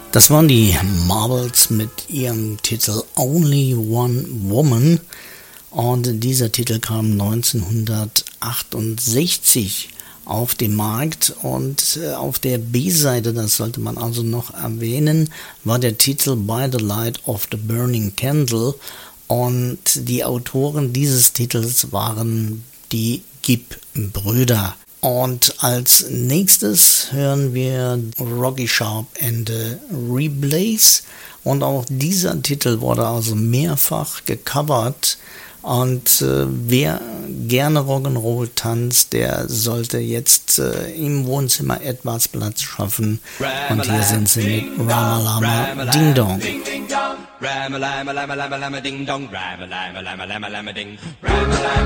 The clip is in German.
Das waren die Marbles mit ihrem Titel Only One Woman und dieser Titel kam 1968 auf den Markt und auf der B-Seite, das sollte man also noch erwähnen, war der Titel By the Light of the Burning Candle und die Autoren dieses Titels waren die Gibb-Brüder. Und als nächstes hören wir Rocky Sharp and the Reblaze und auch dieser Titel wurde also mehrfach gecovert und wer gerne Rock'n'Roll tanzt, der sollte jetzt im Wohnzimmer etwas Platz schaffen und hier sind sie mit Ramalama Ding Dong. Ramalama Lama Lama Lama Ding Dong, Ramalama Lama Lama Lama Ding, Ramalama